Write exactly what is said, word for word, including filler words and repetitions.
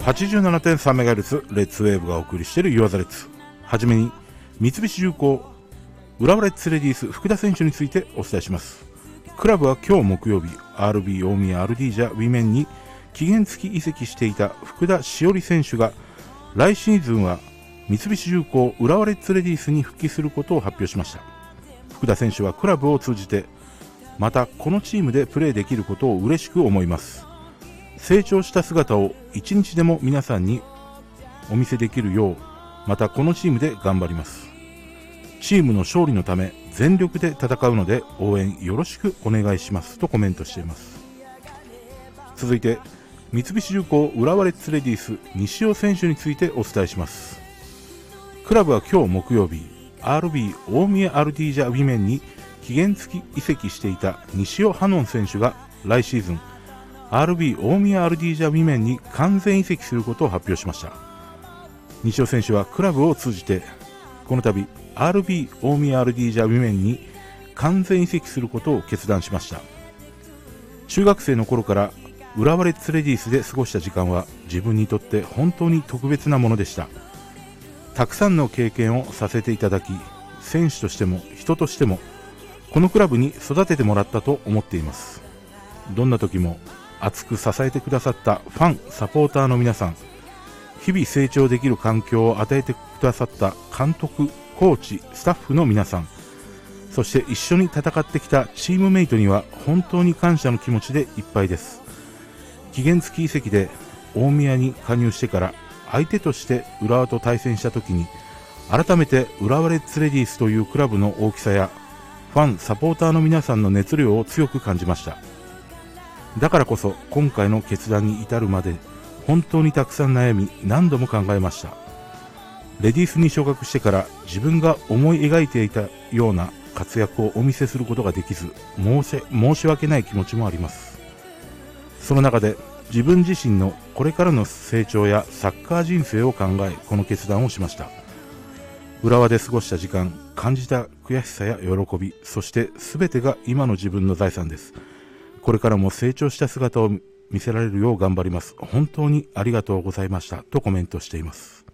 はちじゅうななてんさんメガヘルツ レッツウェーブがお送りしているユアザレッツ。はじめに三菱重工浦和レッズレディース福田選手についてお伝えします。クラブは今日木曜日 アールビー 大宮アルディージャウィメンに期限付き移籍していた福田しおり選手が来シーズンは三菱重工浦和レッズレディースに復帰することを発表しました。福田選手はクラブを通じてまたこのチームでプレーできることを嬉しく思います。成長した姿を一日でも皆さんにお見せできるようまたこのチームで頑張ります。チームの勝利のため全力で戦うので応援よろしくお願いしますとコメントしています。続いて三菱重工浦和レッズレディース西尾選手についてお伝えします。クラブは今日木曜日 アールビー 大宮アルディージャウィメンに期限付き移籍していた西尾ハノン選手が来シーズン アールビー 大宮アルディージャウィメンに完全移籍することを発表しました。西尾選手はクラブを通じてこの度 アールビー 大宮アルディージャウィメンに完全移籍することを決断しました。中学生の頃から浦和レッズレディースで過ごした時間は自分にとって本当に特別なものでした。たくさんの経験をさせていただき、選手としても人としてもこのクラブに育ててもらったと思っています。どんな時も熱く支えてくださったファンサポーターの皆さん、日々成長できる環境を与えてくださった監督、コーチ、スタッフの皆さん、そして一緒に戦ってきたチームメイトには本当に感謝の気持ちでいっぱいです。期限付き移籍で大宮に加入してから相手として浦和と対戦した時に改めて浦和レッズレディースというクラブの大きさやファンサポーターの皆さんの熱量を強く感じました。だからこそ今回の決断に至るまで本当にたくさん悩み何度も考えました。レディースに昇格してから自分が思い描いていたような活躍をお見せすることができず申し、申し訳ない気持ちもあります。その中で自分自身のこれからの成長やサッカー人生を考えこの決断をしました。浦和で過ごした時間、感じた悔しさや喜び、そして全てが今の自分の財産です。これからも成長した姿を見せられるよう頑張ります。本当にありがとうございましたとコメントしています。